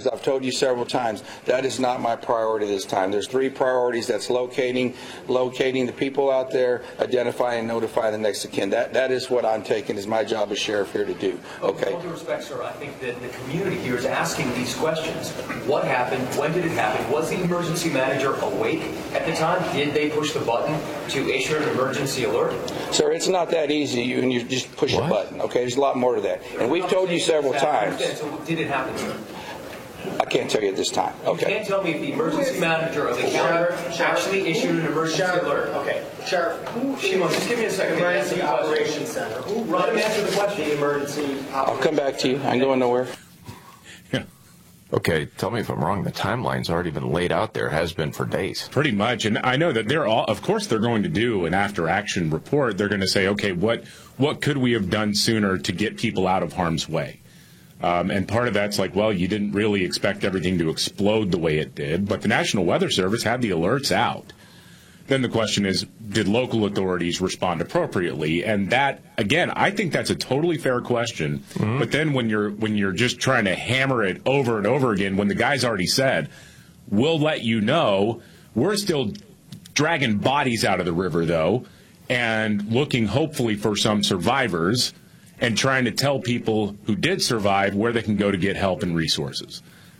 as I've told you several times, that is not my priority this time. There's three priorities. That's locating the people out there, identifying and notifying the next of kin. That is what I'm taking as my job as sheriff here to do. Okay. With all due respect, sir, I think that the community here is asking these questions. What happened? When did it happen? Was the emergency manager awake at the time? Did they push the button to issue an emergency alert? Sir, it's not that easy. You just push a button. Okay, there's a lot more to that, and we've told you several times. So did it happen, sir? I can't tell you at this time. Okay. You can't tell me if the emergency manager of the county actually issued an emergency alert. Okay. Sheriff, Shimon, just give me a second. Emergency Operations Center. Let him answer the question. The emergency. I'll come back to you. I ain't going nowhere. Yeah. Okay, tell me if I'm wrong. The timeline's already been laid out there, has been for days. Pretty much. And I know that of course, they're going to do an after-action report. They're going to say, okay, what could we have done sooner to get people out of harm's way? And part of that's like, well, you didn't really expect everything to explode the way it did, but the National Weather Service had the alerts out. Then the question is, did local authorities respond appropriately? And that, again, I think that's a totally fair question. Mm-hmm. But then when you're just trying to hammer it over and over again, when the guy's already said, we'll let you know, we're still dragging bodies out of the river, though, and looking hopefully for some survivors, and trying to tell people who did survive where they can go to get help and resources.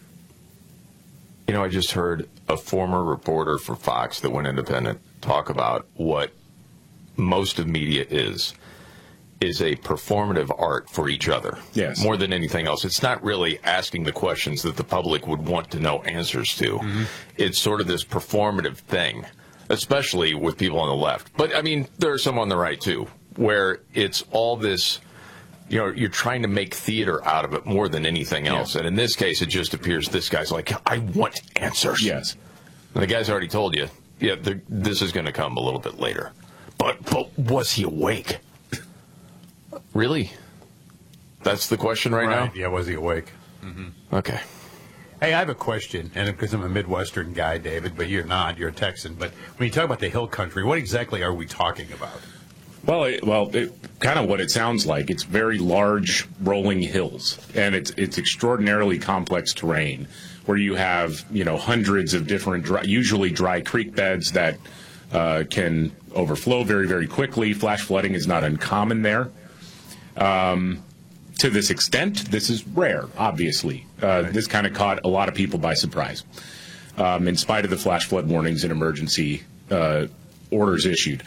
You know, I just heard a former reporter for Fox that went independent talk about what most of media is a performative art for each other. Yes. More than anything else. It's not really asking the questions that the public would want to know answers to. Mm-hmm. It's sort of this performative thing, especially with people on the left. But, I mean, there are some on the right, too, where it's all this... You know, you're trying to make theater out of it more than anything else. Yeah. And in this case, it just appears this guy's like, I want answers. Yes. And the guy's already told you, yeah, this is going to come a little bit later. But was he awake? Really? That's the question right now? Yeah, was he awake? Mm-hmm. Okay. Hey, I have a question, and because I'm a Midwestern guy, David, but you're not. You're a Texan. But when you talk about the hill country, what exactly are we talking about? Well, kind of what it sounds like. It's very large, rolling hills, and it's extraordinarily complex terrain where you have, hundreds of different, usually dry creek beds that can overflow very, very quickly. Flash flooding is not uncommon there. To this extent, this is rare, obviously. This kind of caught a lot of people by surprise, in spite of the flash flood warnings and emergency orders issued.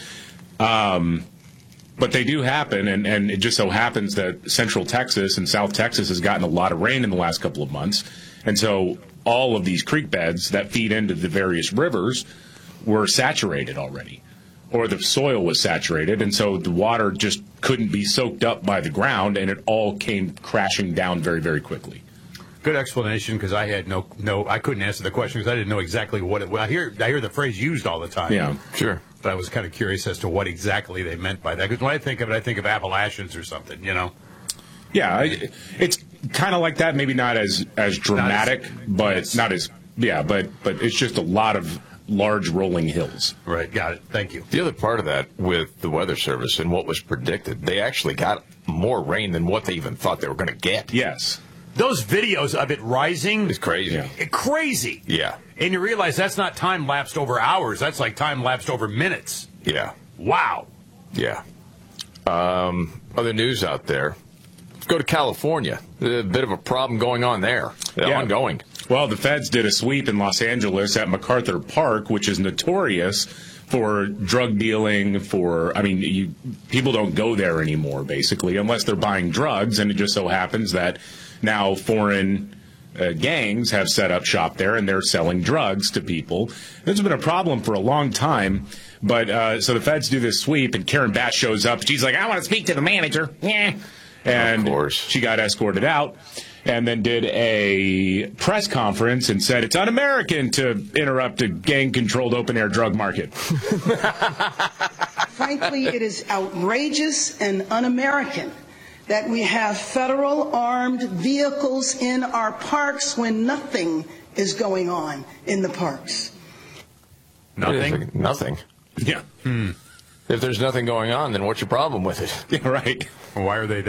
But they do happen, and it just so happens that Central Texas and South Texas has gotten a lot of rain in the last couple of months. And so all of these creek beds that feed into the various rivers were saturated already, or the soil was saturated, and so the water just couldn't be soaked up by the ground, and it all came crashing down very, very quickly. Good explanation, because I had I couldn't answer the question because I didn't know exactly what it was. I hear the phrase used all the time. Yeah, sure. But I was kind of curious as to what exactly they meant by that. Because when I think of it, I think of Appalachians or something, Yeah, it's kind of like that. Maybe not as dramatic, but it's just a lot of large rolling hills. Right, got it. Thank you. The other part of that with the Weather Service and what was predicted, they actually got more rain than what they even thought they were going to get. Yes. Those videos of it rising is crazy. Yeah. Crazy. Yeah. And you realize that's not time lapsed over hours. That's like time lapsed over minutes. Yeah. Wow. Yeah. Other news out there. Let's go to California. A bit of a problem going on there. Ongoing. Well, the feds did a sweep in Los Angeles at MacArthur Park, which is notorious for drug dealing, people don't go there anymore, basically, unless they're buying drugs, and it just so happens that now foreign gangs have set up shop there, and they're selling drugs to people. This has been a problem for a long time, but so the feds do this sweep, and Karen Bass shows up. She's like, I want to speak to the manager. Yeah. And of course. She got escorted out and then did a press conference and said it's un-American to interrupt a gang-controlled open-air drug market. Frankly, it is outrageous and un-American that we have federal armed vehicles in our parks when nothing is going on in the parks. Nothing? Nothing. Yeah. If there's nothing going on, then what's your problem with it? Yeah, right. Why are they there?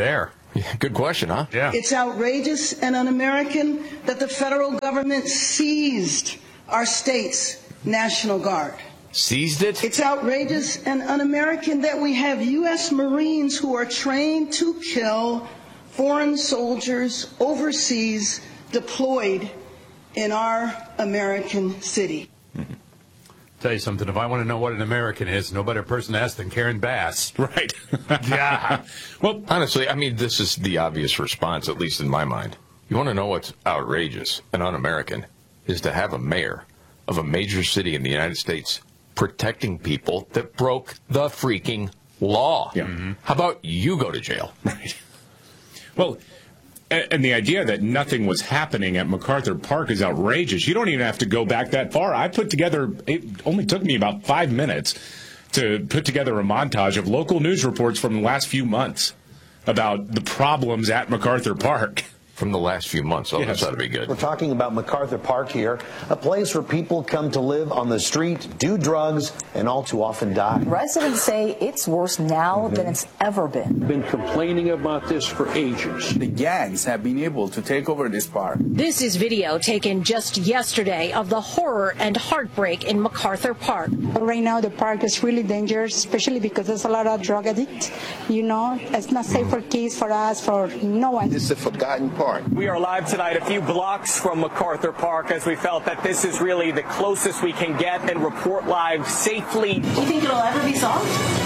Yeah, good question, huh? Yeah. It's outrageous and un-American that the federal government seized our state's National Guard. Seized it? It's outrageous and un-American that we have U.S. Marines who are trained to kill foreign soldiers overseas deployed in our American city. Tell you something, if I want to know what an American is, no better person to ask than Karen Bass. Right. Yeah. Well, Honestly, I mean, this is the obvious response, at least in my mind. You want to know what's outrageous and un-American is to have a mayor of a major city in the United States protecting people that broke the freaking law. Yeah. Mm-hmm. How about you go to jail? right. Well, and the idea that nothing was happening at MacArthur Park is outrageous. You don't even have to go back that far. I put together, it only took me about 5 minutes to put together a montage of local news reports from the last few months about the problems at MacArthur Park. From the last few months. Oh, Yes. that ought to be good. We're talking about MacArthur Park here, a place where people come to live on the street, do drugs, and all too often die. Residents say it's worse now than it's ever been. Been complaining about this for ages. The gangs have been able to take over this park. This is video taken just yesterday of the horror and heartbreak in MacArthur Park. Right now, the park is really dangerous, especially because there's a lot of drug addicts. You know, it's not safe for kids, for us, for no one. It's a forgotten park. We are live tonight a few blocks from MacArthur Park as we felt that this is really the closest we can get and report live safely. Do you think it'll ever be solved?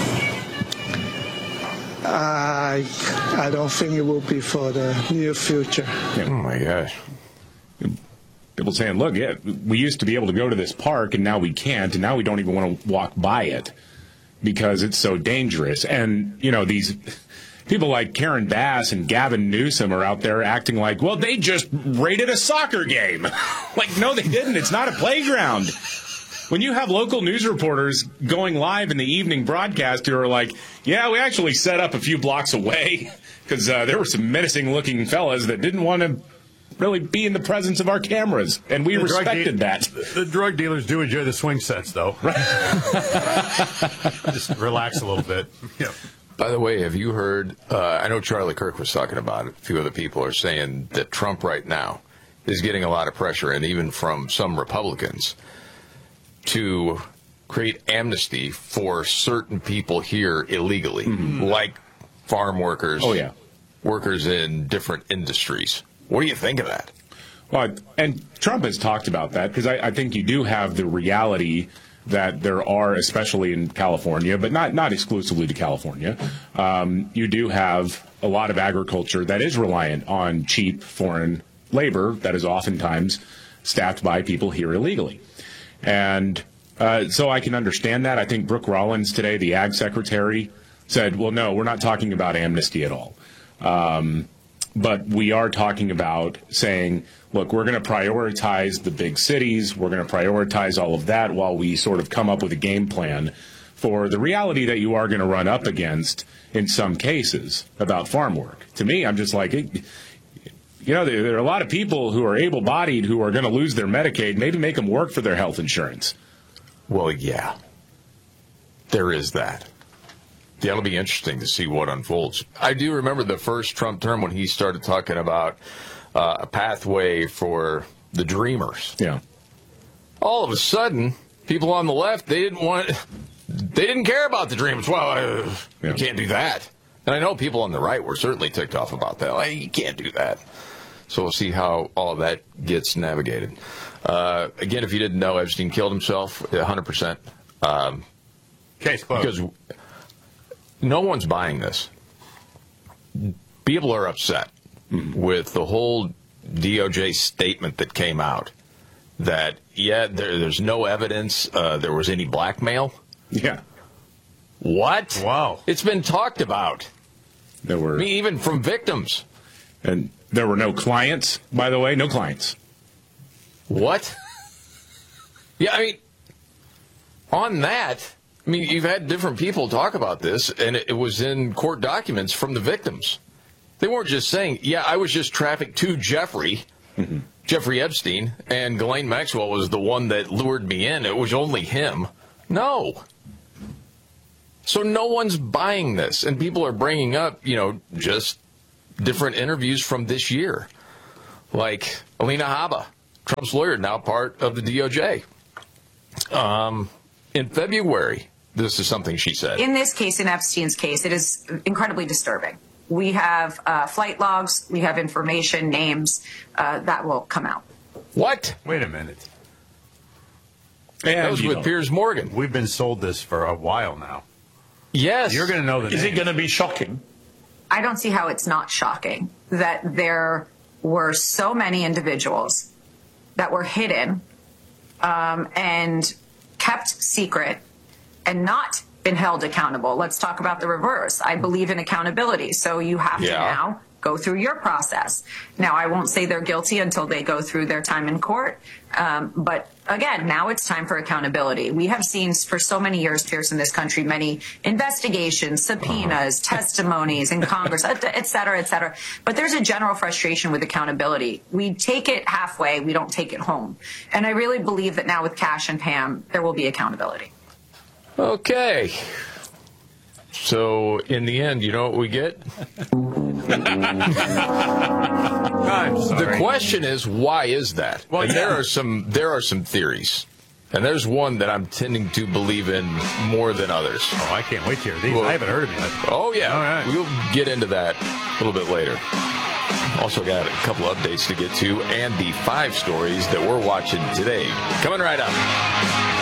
I don't think it will be for the near future. Oh, my gosh. People saying, look, yeah, we used to be able to go to this park, and now we can't, and now we don't even want to walk by it because it's so dangerous. And, you know, these people like Karen Bass and Gavin Newsom are out there acting like, well, they just raided a soccer game. Like, no, they didn't. It's not a playground. When you have local news reporters going live in the evening broadcast who are like, yeah, we actually set up a few blocks away because there were some menacing-looking fellas that didn't want to really be in the presence of our cameras, and we respected that. The drug dealers do enjoy the swing sets, though. Right. Just relax a little bit. Yeah. By the way, have you heard, I know Charlie Kirk was talking about it, a few other people are saying that Trump right now is getting a lot of pressure, and even from some Republicans, to create amnesty for certain people here illegally, like farm workers, workers in different industries. What do you think of that? Well, and Trump has talked about that because I think you do have the reality that there are, especially in California, but not exclusively to California, you do have a lot of agriculture that is reliant on cheap foreign labor that is oftentimes staffed by people here illegally. And so I can understand that. I think Brooke Rollins today, the ag secretary, said, well, no, we're not talking about amnesty at all. But we are talking about saying, look, we're going to prioritize the big cities. We're going to prioritize all of that while we sort of come up with a game plan for the reality that you are going to run up against in some cases about farm work. To me, I'm just like, you know, there are a lot of people who are able-bodied who are going to lose their Medicaid. Maybe make them work for their health insurance. Well, yeah, there is that. That'll be interesting to see what unfolds. I do remember the first Trump term when he started talking about a pathway for the dreamers. Yeah. All of a sudden, people on the left, they didn't care about the dreamers. Well, you can't do that. And I know people on the right were certainly ticked off about that. Like, you can't do that. So we'll see how all of that gets navigated. Again, if you didn't know, Epstein killed himself 100%. Case closed. Because no one's buying this. People are upset with the whole DOJ statement that came out that, there's no evidence there was any blackmail. Yeah. What? Wow. It's been talked about. There were, even from victims. And there were no clients, by the way, no clients. What? Yeah, I mean, on that, I mean, you've had different people talk about this, and it was in court documents from the victims. They weren't just saying, I was just trafficked to Jeffrey Epstein, and Ghislaine Maxwell was the one that lured me in. It was only him. No. So no one's buying this, and people are bringing up, just different interviews from this year, like Alina Habba, Trump's lawyer, now part of the DOJ. In February, this is something she said. In this case, in Epstein's case, it is incredibly disturbing. We have flight logs, we have information, names that will come out. What? Wait a minute. That was with Piers Morgan. We've been sold this for a while now. Yes. You're going to know the Is names. it going to be shocking? I don't see how it's not shocking that there were so many individuals that were hidden and kept secret and not been held accountable. Let's talk about the reverse. I believe in accountability. So you have to now go through your process. Now, I won't say they're guilty until they go through their time in court. But again, now it's time for accountability. We have seen for so many years, Pierce, in this country, many investigations, subpoenas, testimonies in Congress, et cetera, et cetera. But there's a general frustration with accountability. We take it halfway. We don't take it home. And I really believe that now with Kash and Pam, there will be accountability. Okay. So in the end, you know what we get? The question is, why is that? Well, there are some theories, and there's one that I'm tending to believe in more than others. Oh, I can't wait to hear these. I haven't heard of yet. Oh yeah, all right. We'll get into that a little bit later. Also got a couple updates to get to, and the 5 stories that we're watching today. Coming right up.